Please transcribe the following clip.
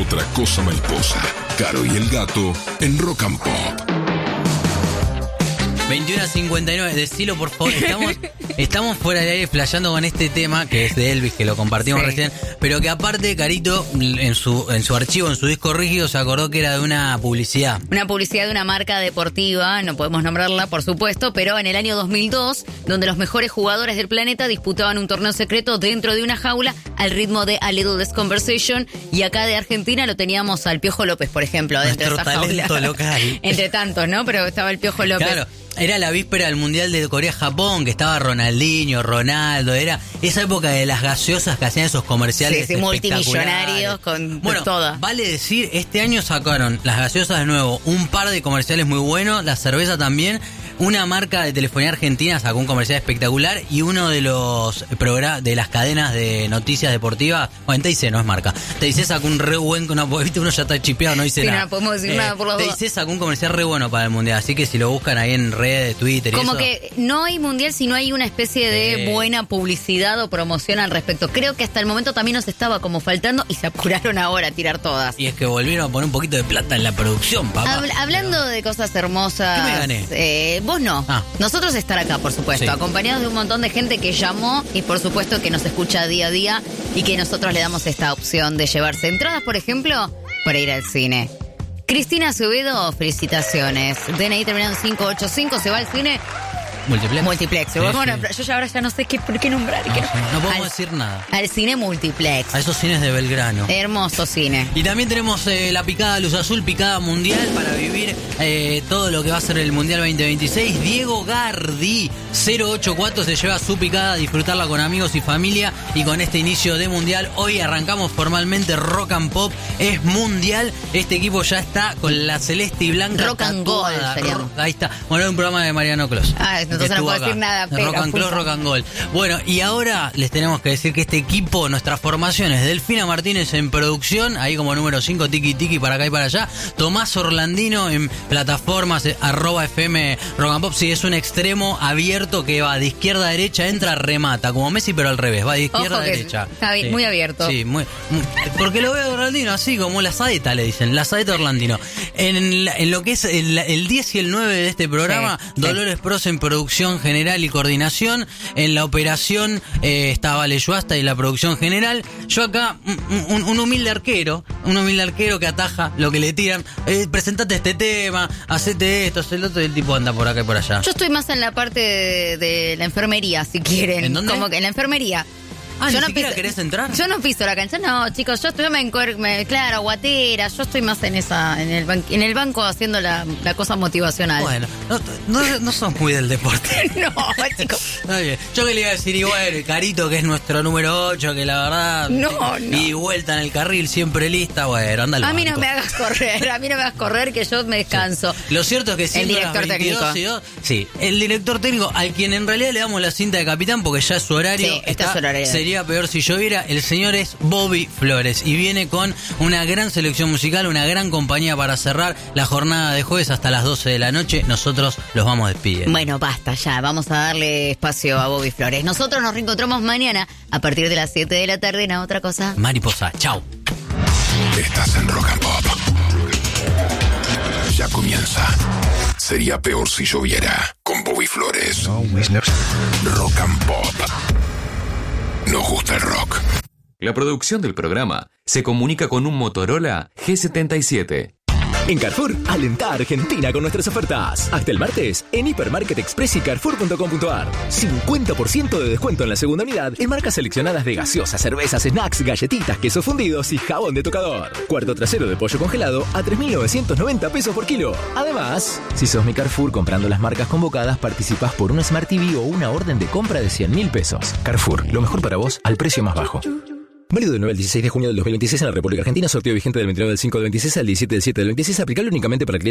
Otra cosa mariposa. Caro y el gato en Rock and Pop. 21:59, decilo por favor. Estamos fuera de aire flasheando con este tema que es de Elvis, que lo compartimos recién, pero que aparte Carito en su archivo, en su disco rígido, se acordó que era de una publicidad. Una publicidad de una marca deportiva, no podemos nombrarla por supuesto, pero en el año 2002, donde los mejores jugadores del planeta disputaban un torneo secreto dentro de una jaula al ritmo de A Little Less Conversation, y acá de Argentina lo teníamos al Piojo López, por ejemplo, dentro Nuestro de esa talento jaula. local. Entre tantos, ¿no? Pero estaba el Piojo López. Claro. Era la víspera del Mundial de Corea-Japón, que estaba Ronaldinho, Ronaldo, era esa época de las gaseosas que hacían esos comerciales multimillonarios con toda. Vale decir, este año sacaron las gaseosas de nuevo, un par de comerciales muy buenos, la cerveza también. Una marca de telefonía argentina sacó un comercial espectacular y uno de los de las cadenas de noticias deportivas, bueno, TIC no es marca, TIC sacó un re buen, viste, uno ya está chipeado, no dice nada. No podemos decir nada por los dos. TIC sacó un comercial re bueno para el Mundial, así que si lo buscan ahí en redes, Twitter y como eso. Que no hay Mundial si no hay una especie de buena publicidad o promoción al respecto. Creo que hasta el momento también nos estaba como faltando y se apuraron ahora a tirar todas. Y es que volvieron a poner un poquito de plata en la producción, papá. Hablando de cosas hermosas. ¿Qué me gané? Vos no. Nosotros estar acá, por supuesto, Sí. acompañados de un montón de gente que llamó y por supuesto que nos escucha día a día y que nosotros le damos esta opción de llevarse entradas, por ejemplo, para ir al cine. Cristina Acevedo, felicitaciones. DNI terminado en 585, se va al cine. Multiplex. Sí, Bueno, sí. yo ya ahora ya no sé por qué nombrar. No podemos decir nada. Al cine Multiplex. A esos cines de Belgrano. Hermoso cine. Y también tenemos la picada Luz Azul, picada mundial para vivir todo lo que va a ser el Mundial 2026. Diego Gardi, 084, se lleva su picada a disfrutarla con amigos y familia. Y con este inicio de Mundial, hoy arrancamos formalmente Rock and Pop. Es Mundial. Este equipo ya está con la celeste y blanca Rock and Gold sería. Ahí está. Bueno, es un programa de Mariano Clos. Entonces no puedo decir nada. Rock and Clos, Rock and Gold. Bueno, y ahora les tenemos que decir que este equipo, nuestras formaciones, Delfina Martínez en producción, ahí como número 5, tiki tiki para acá y para allá. Tomás Orlandino en plataformas, @FM Rock and Pop. Sí, es un extremo abierto que va de izquierda a derecha, entra, remata, como Messi, pero al revés, va de izquierda a derecha. Está bien, muy abierto. Sí, porque lo veo a Orlandino así, como la saeta le dicen, la saeta Orlandino. En lo que es el 10 y el 9 de este programa, Dolores Pros en producción general y coordinación. En la operación está Vale Yuasta y la producción general. Yo acá, un humilde arquero que ataja lo que le tiran. Presentate este tema, hacete esto, el otro, y el tipo anda por acá y por allá. Yo estoy más en la parte de la enfermería, si quieren. ¿En dónde? Como que en la enfermería. ¿Ni siquiera querés entrar? Yo no piso la cancha, no, chicos, yo claro, guatera, yo estoy más en en el banco haciendo la cosa motivacional. Bueno, no sos muy del deporte. No, chicos. Está bien. Yo que le iba a decir igual, Carito, que es nuestro número 8, que la verdad... No. Y vuelta en el carril, siempre lista, bueno, anda al A mí banco. no me hagas correr, que yo me descanso. Sí. Lo cierto es que siendo el director las 22 y 2, sí, el director técnico, al quien en realidad le damos la cinta de capitán, porque ya es su horario. Sí, este es su horario. Sería peor si lloviera. El señor es Bobby Flores y viene con una gran selección musical, una gran compañía para cerrar la jornada de jueves hasta las 12 de la noche. Nosotros los vamos despidiendo. Bueno, basta ya, vamos a darle espacio a Bobby Flores. Nosotros nos reencontramos mañana a partir de las 7 de la tarde en Otra Cosa Mariposa, chau. Estás en Rock and Pop. Ya comienza. Sería peor si lloviera. Con Bobby Flores. Rock and Pop. Nos gusta el rock. La producción del programa se comunica con un Motorola G77. En Carrefour, alentá a Argentina con nuestras ofertas. Hasta el martes, en Hipermarket Express y Carrefour.com.ar. 50% de descuento en la segunda unidad en marcas seleccionadas de gaseosas, cervezas, snacks, galletitas, quesos fundidos y jabón de tocador. Cuarto trasero de pollo congelado a 3.990 pesos por kilo. Además, si sos mi Carrefour comprando las marcas convocadas, participás por una Smart TV o una orden de compra de 100.000 pesos. Carrefour, lo mejor para vos al precio más bajo. Válido del 9 al 16 de junio del 2026 en la República Argentina. Sorteo vigente del 29 del 5 del 26 al 17 del 7 del 26. Aplicable únicamente para clientes